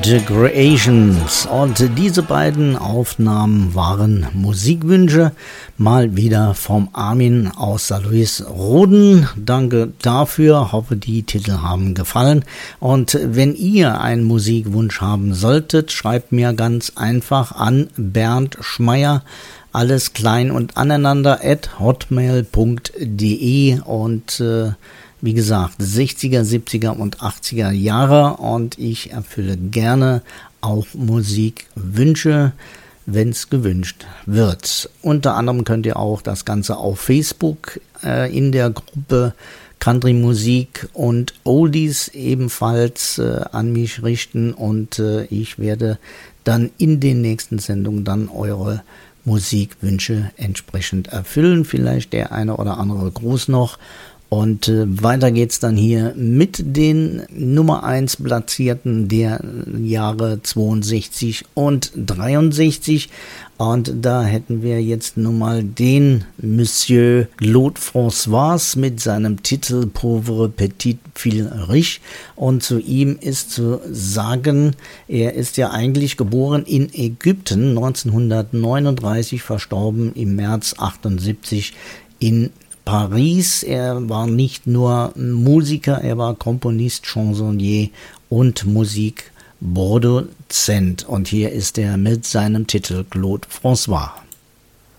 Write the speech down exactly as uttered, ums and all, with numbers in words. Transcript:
The Creations. Und diese beiden Aufnahmen waren Musikwünsche, mal wieder vom Armin aus Saarlouis-Roden. Danke dafür, hoffe die Titel haben gefallen. Und wenn ihr einen Musikwunsch haben solltet, schreibt mir ganz einfach an Bernd Schmeier, alles klein und aneinander at hotmail punkt de und äh, wie gesagt, sechziger, siebziger und achtziger Jahre und ich erfülle gerne auch Musikwünsche, wenn es gewünscht wird. Unter anderem könnt ihr auch das Ganze auf Facebook äh, in der Gruppe Country Musik und Oldies ebenfalls äh, an mich richten und äh, ich werde dann in den nächsten Sendungen dann eure Musikwünsche entsprechend erfüllen. Vielleicht der eine oder andere Gruß noch. Und äh, weiter geht's dann hier mit den Nummer eins Platzierten der Jahre zweiundsechzig und dreiundsechzig. Und da hätten wir jetzt nun mal den Monsieur Claude François mit seinem Titel Pauvre Petit Fil Riche. Und zu ihm ist zu sagen, er ist ja eigentlich geboren in Ägypten, neunzehnhundertneununddreißig, verstorben im März achtundsiebzig in Paris. Er war nicht nur Musiker, er war Komponist, Chansonnier und Musikproduzent. Und hier ist er mit seinem Titel Claude François.